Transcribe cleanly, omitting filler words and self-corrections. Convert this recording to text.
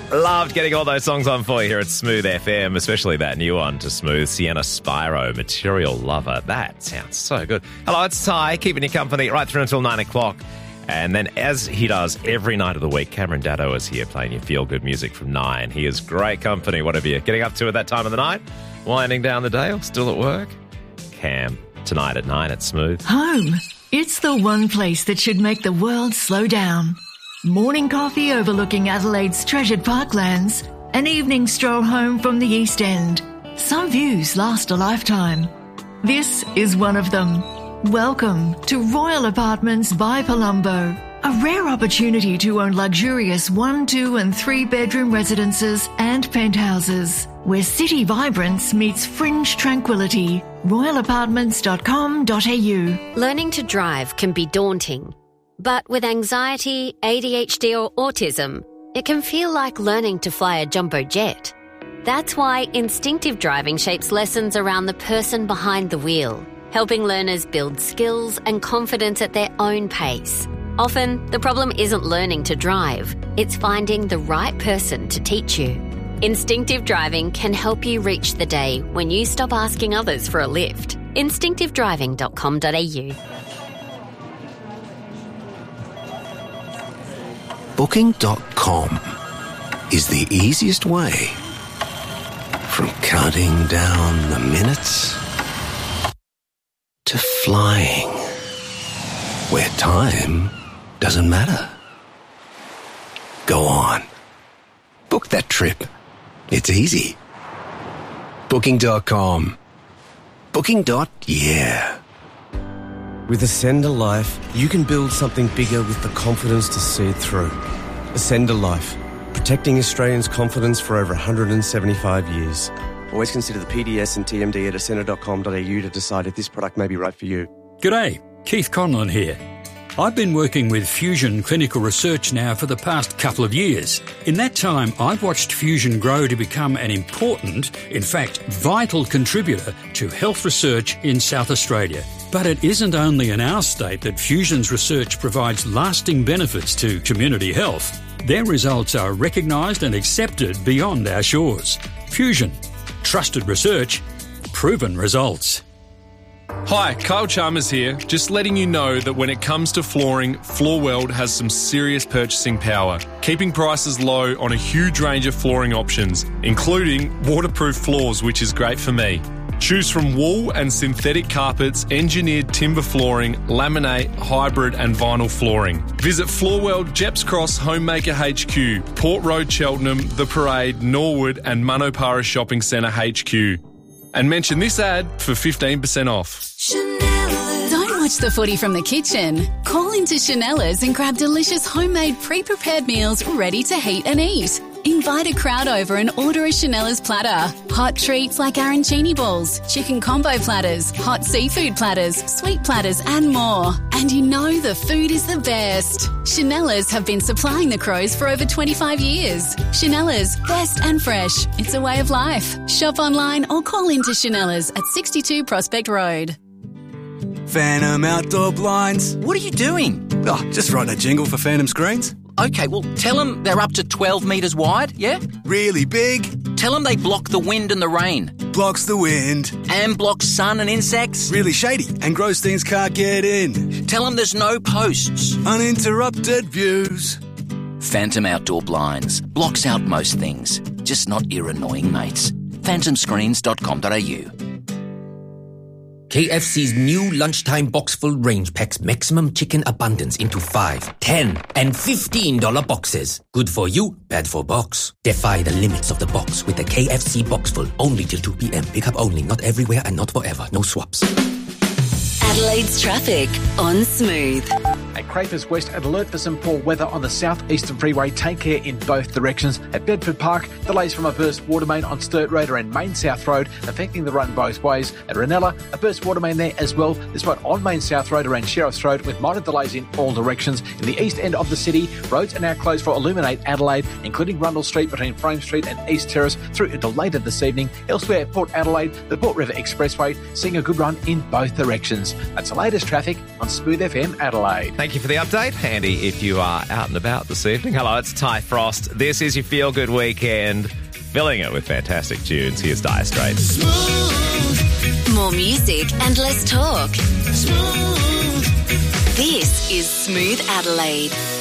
Loved getting all those songs on for you here at Smooth FM, especially that new one to Smooth, Sienna Spyro, Material Lover. That sounds so good. Hello, it's Ty, keeping you company right through until 9 o'clock. And then, as he does every night of the week, Cameron Daddo is here playing you feel-good music from 9. He is great company, whatever you're getting up to at that time of the night. Winding down the day or still at work? Cam, tonight at 9 at Smooth. Home. It's the one place that should make the world slow down. Morning coffee overlooking Adelaide's treasured parklands. An evening stroll home from the East End. Some views last a lifetime. This is one of them. Welcome to Royal Apartments by Palumbo. A rare opportunity to own luxurious 1, 2 and 3 bedroom residences and penthouses, where city vibrance meets fringe tranquility. royalapartments.com.au. Learning to drive can be daunting, but with anxiety, ADHD or autism, it can feel like learning to fly a jumbo jet. That's why instinctive driving shapes lessons around the person behind the wheel, helping learners build skills and confidence at their own pace. Often, the problem isn't learning to drive, it's finding the right person to teach you. Instinctive driving can help you reach the day when you stop asking others for a lift. Instinctivedriving.com.au. Booking.com is the easiest way from counting down the minutes to flying, where time doesn't matter. Go on. Book that trip. It's easy. Booking.com. Booking.yeah. With Ascender Life, you can build something bigger with the confidence to see it through. Ascender Life, protecting Australians' confidence for over 175 years. Always consider the PDS and TMD at ascender.com.au to decide if this product may be right for you. G'day, Keith Conlon here. I've been working with Fusion Clinical Research now for the past couple of years. In that time, I've watched Fusion grow to become an important, in fact, vital contributor to health research in South Australia. But it isn't only in our state that Fusion's research provides lasting benefits to community health. Their results are recognised and accepted beyond our shores. Fusion. Trusted research. Proven results. Hi, Kyle Chalmers here, just letting you know that when it comes to flooring, Floorworld has some serious purchasing power, keeping prices low on a huge range of flooring options, including waterproof floors, which is great for me. Choose from wool and synthetic carpets, engineered timber flooring, laminate, hybrid and vinyl flooring. Visit Floorworld, Jeps Cross, Homemaker HQ, Port Road, Cheltenham, The Parade, Norwood and Manopara Shopping Centre HQ. And mention this ad for 15% off. Don't watch the footy from the kitchen. Call into Chanella's and grab delicious homemade pre-prepared meals ready to heat and eat. Invite a crowd over and order a Chanella's platter. Hot treats like arancini balls, chicken combo platters, hot seafood platters, sweet platters and more. And you know the food is the best. Chanella's have been supplying the Crows for over 25 years. Chanella's, best and fresh. It's a way of life. Shop online or call into Chanella's at 62 Prospect Road. Phantom Outdoor Blinds. What are you doing? Oh, just writing a jingle for Phantom Screens. Okay, well, tell them they're up to 12 metres wide, yeah? Really big. Tell them they block the wind and the rain. Blocks the wind. And blocks sun and insects. Really shady, and gross things can't get in. Tell them there's no posts. Uninterrupted views. Phantom Outdoor Blinds. Blocks out most things, just not your annoying mates. phantomscreens.com.au. KFC's new lunchtime box full range packs maximum chicken abundance into 5, 10 and $15 boxes. Good for you, bad for box. Defy the limits of the box with the KFC box full. Only till 2 p.m. Pick up only, not everywhere and not forever. No swaps. Adelaide's traffic on Smooth. At Crafers West, an alert for some poor weather on the southeastern freeway. Take care in both directions. At Bedford Park, delays from a burst water main on Sturt Road and Main South Road, affecting the run both ways. At Ranella, a burst water main there as well. This one on Main South Road around Sheriff's Road with minor delays in all directions. In the east end of the city, roads are now closed for Illuminate Adelaide, including Rundle Street between Frame Street and East Terrace through until later this evening. Elsewhere at Port Adelaide, the Port River Expressway seeing a good run in both directions. That's the latest traffic on Smooth FM Adelaide. Thank Thank you for the update. Handy if you are out and about this evening. Hello, it's Ty Frost. This is your Feel Good Weekend. Filling it with fantastic tunes. Here's Dire Straits. More music and less talk. This is Smooth Adelaide.